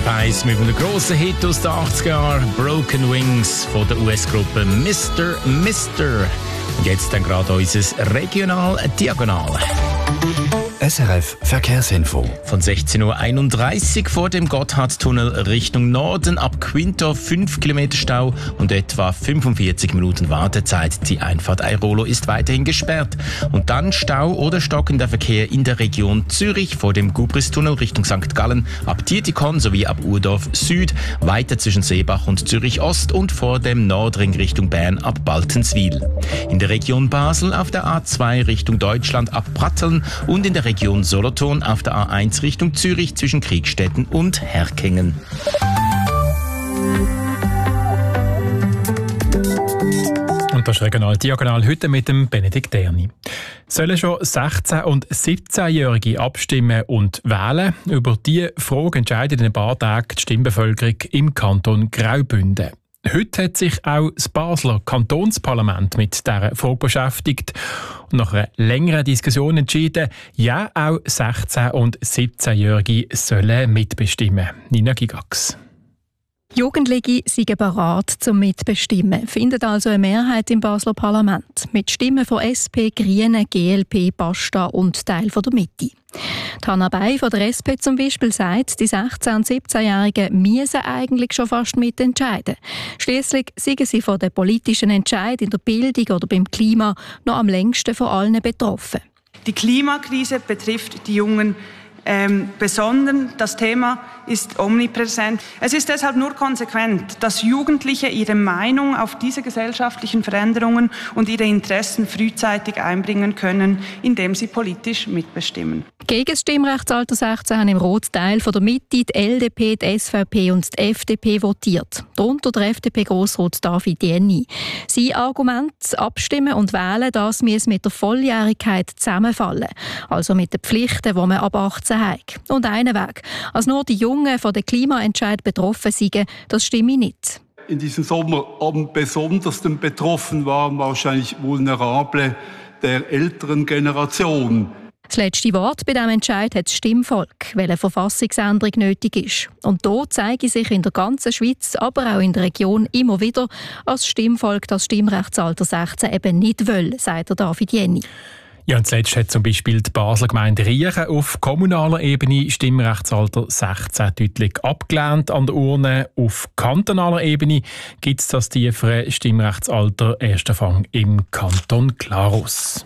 SRF 1 mit einem grossen Hit aus den 80er Jahren, Broken Wings von der US-Gruppe Mr. Und jetzt dann gerade unser Regional-Diagonal. SRF Verkehrsinfo. Von 16.31 Uhr vor dem Gotthardtunnel Richtung Norden ab Quinto 5 Kilometer Stau und etwa 45 Minuten Wartezeit. Die Einfahrt Airolo ist weiterhin gesperrt. Und dann Stau oder stockender Verkehr in der Region Zürich vor dem Gubristunnel Richtung St. Gallen ab Dietikon sowie ab Urdorf Süd, weiter zwischen Seebach und Zürich Ost und vor dem Nordring Richtung Bern ab Baltenswil. In der Region Basel auf der A2 Richtung Deutschland ab Pratteln und in der Region Solothurn auf der A1 Richtung Zürich zwischen Kriegstetten und Herkingen. Und das ist Regional Diagonal heute mit dem Benedikt Erni. Sollen schon 16- und 17-Jährige abstimmen und wählen? Über diese Frage entscheidet in ein paar Tagen die Stimmbevölkerung im Kanton Graubünden. Heute hat sich auch das Basler Kantonsparlament mit dieser Frage beschäftigt und nach einer längeren Diskussion entschieden, ja, auch 16- und 17-Jährige sollen mitbestimmen. Nina Gigax. Jugendliche sind bereit zum Mitbestimmen, findet also eine Mehrheit im Basler Parlament mit Stimmen von SP, Grünen, GLP, Basta und Teil von der Mitte. Hanna Bay von der SP zum Beispiel sagt, die 16- und 17-Jährigen müssen eigentlich schon fast mitentscheiden. Schliesslich seien sie von den politischen Entscheidungen in der Bildung oder beim Klima noch am längsten von allen betroffen. Die Klimakrise betrifft die Jungen besonders. Das Thema ist omnipräsent. Es ist deshalb nur konsequent, dass Jugendliche ihre Meinung auf diese gesellschaftlichen Veränderungen und ihre Interessen frühzeitig einbringen können, indem sie politisch mitbestimmen. Gegen das Stimmrechtsalter 16 haben im roten Teil von der Mitte die LDP, die SVP und die FDP votiert. Darunter der FDP-Grossrat David Jenny. Sein Argument, abstimmen und wählen, das muss mit der Volljährigkeit zusammenfallen. Also mit den Pflichten, die man ab 18 hat. Und einen Weg. Als nur die Jungen von dem Klimaentscheid betroffen sind, das stimme ich nicht. In diesem Sommer am besondersten betroffen waren wahrscheinlich Vulnerable der älteren Generation. Das letzte Wort bei diesem Entscheid hat das Stimmvolk, weil eine Verfassungsänderung nötig ist. Und hier zeige sich in der ganzen Schweiz, aber auch in der Region immer wieder, als das Stimmvolk das Stimmrechtsalter 16 eben nicht will, sagt David Jenny. Ja, und zuletzt hat zum Beispiel die Basler Gemeinde Riechen auf kommunaler Ebene Stimmrechtsalter 16 deutlich abgelehnt an der Urne. Auf kantonaler Ebene gibt es das tiefere Stimmrechtsalter erst im Kanton Glarus.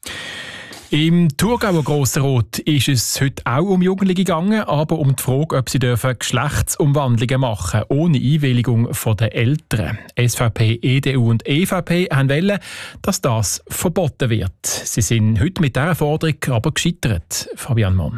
Im Thurgauer Grossrot ist es heute auch um Jugendliche gegangen, aber um die Frage, ob sie Geschlechtsumwandlungen machen dürfen, ohne Einwilligung der Eltern. SVP, EDU und EVP wollen, dass das verboten wird. Sie sind heute mit dieser Forderung aber gescheitert. Fabian Mann.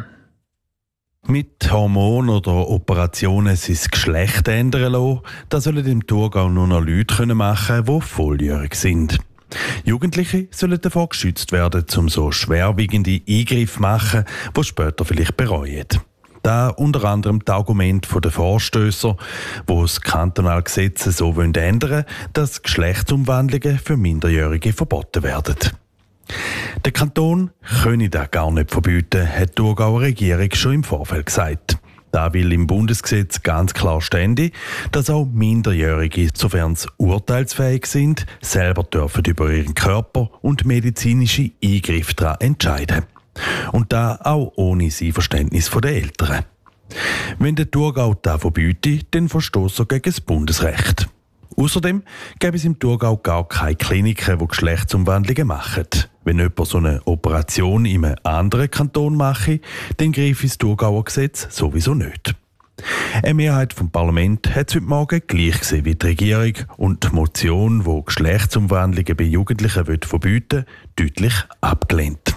Mit Hormonen oder Operationen sein Geschlecht ändern lassen, das sollen im Thurgau nur noch Leute machen können, die volljährig sind. Jugendliche sollen davor geschützt werden, um so schwerwiegende Eingriffe zu machen, die später vielleicht bereuen. Da unter anderem das Argument der Vorstösser, die das kantonale Gesetz so ändern wollen, dass Geschlechtsumwandlungen für Minderjährige verboten werden. Der Kanton könne das gar nicht verbieten, hat die Thurgauer Regierung schon im Vorfeld gesagt. Da will im Bundesgesetz ganz klar stehen, dass auch Minderjährige, sofern sie urteilsfähig sind, selber dürfen über ihren Körper und medizinische Eingriffe daran entscheiden. Und da auch ohne das Einverständnis der Eltern. Wenn der Thurgau das verbietet, dann verstoßt er gegen das Bundesrecht. Außerdem gäbe es im Thurgau gar keine Kliniken, die Geschlechtsumwandlungen machen. Wenn jemand so eine Operation in einem anderen Kanton mache, dann greife das Thurgauer Gesetz sowieso nicht. Eine Mehrheit vom Parlament hat es heute Morgen gleich gesehen wie die Regierung und die Motion, die Geschlechtsumwandlungen bei Jugendlichen verbieten will, deutlich abgelehnt.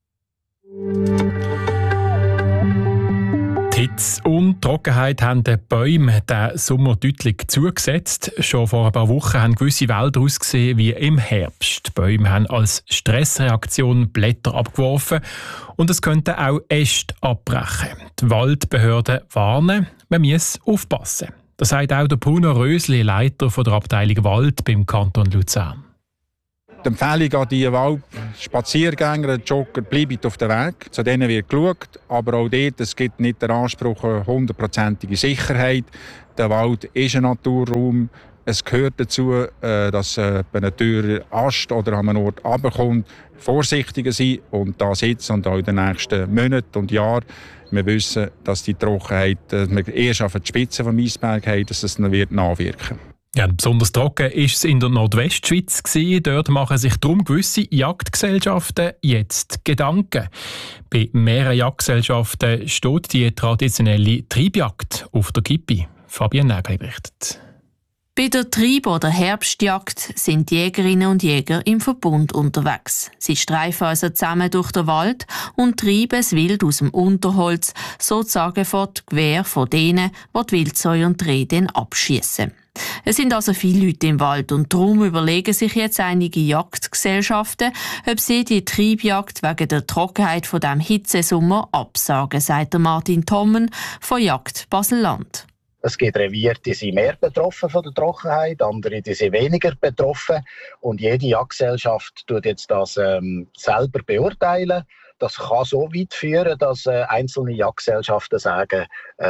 Die Hitze und Trockenheit haben den Bäumen diesen Sommer deutlich zugesetzt. Schon vor ein paar Wochen haben gewisse Wälder ausgesehen wie im Herbst. Die Bäume haben als Stressreaktion Blätter abgeworfen und es könnten auch Äste abbrechen. Die Waldbehörden warnen, man muss aufpassen. Das sagt auch der Bruno Rösli, Leiter der Abteilung Wald beim Kanton Luzern. Die Empfehlung an die Waldspaziergänger, Jogger, bleibt auf dem Weg. Zu denen wird geschaut, aber auch dort, es gibt nicht den Anspruch auf 100%ige Sicherheit. Der Wald ist ein Naturraum. Es gehört dazu, dass eine Tür Ast oder an einem Ort runterkommt, vorsichtiger sein und da sitzen und auch in den nächsten Monaten und Jahren. Wir wissen, dass die Trockenheit, wir erst auf die Spitze des Eisbergs haben, dass es wird nachwirken. Ja, besonders trocken war es in der Nordwestschweiz. Dort machen sich darum gewisse Jagdgesellschaften jetzt Gedanken. Bei mehreren Jagdgesellschaften steht die traditionelle Treibjagd auf der Kippe. Fabian Nägeli berichtet. Bei der Treib- oder Herbstjagd sind die Jägerinnen und Jäger im Verbund unterwegs. Sie streifen also zusammen durch den Wald und treiben das Wild aus dem Unterholz, sozusagen vor die Gewehr von denen, die die Wildsäue und Rehe dann abschiessen. Es sind also viele Leute im Wald und darum überlegen sich jetzt einige Jagdgesellschaften, ob sie die Treibjagd wegen der Trockenheit von dem Hitzesommer absagen, sagt Martin Tommen von Jagd Basel-Land. Es gibt Reviere, die sind mehr betroffen von der Trockenheit, andere die sind weniger betroffen. Und jede Jagdgesellschaft tut jetzt das selber beurteilen. Das kann so weit führen, dass einzelne Jagdgesellschaften sagen,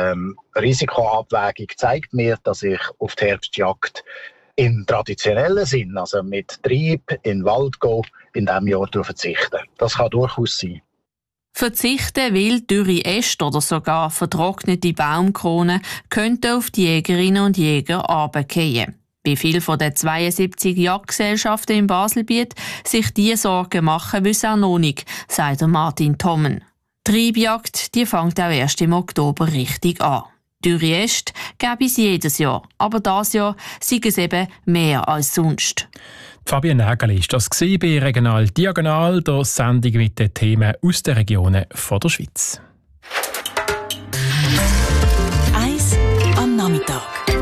Risikoabwägung zeigt mir, dass ich auf die Herbstjagd im traditionellen Sinn, also mit Treib in den Wald gehe, in diesem Jahr verzichten. Das kann durchaus sein. Verzichten, weil dürre Äste oder sogar vertrocknete Baumkronen könnten auf die Jägerinnen und Jäger runterfallen. Wie viele von den 72 Jagdgesellschaften im Baselbiet sich diese Sorgen machen, wissen auch noch nicht, sagt Martin Tommen. Die Treibjagd, die fängt auch erst im Oktober richtig an. Dürre Äste gäbe es jedes Jahr, aber dieses Jahr sei es eben mehr als sonst. Fabian Nägeli war das bei Regional Diagonal, der Sendung mit den Themen aus den Regionen der Schweiz. 1 am Nachmittag.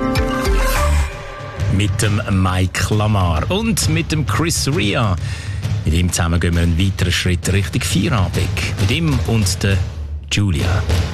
Mit dem Mike Lamar und mit dem Chris Rea. Mit ihm zusammen gehen wir einen weiteren Schritt Richtung Feierabend. Mit ihm und der Julia.